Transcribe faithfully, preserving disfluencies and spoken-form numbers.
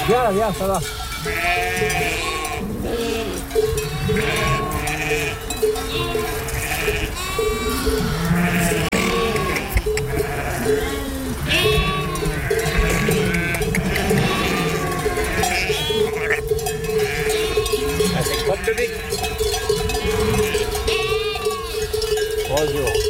Viens là, viens, ça va. Ah, c'est quoi le bébé? Trois jours.